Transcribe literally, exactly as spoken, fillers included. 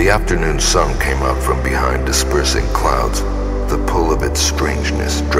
The afternoon sun came out from behind dispersing clouds. The pull of its strangeness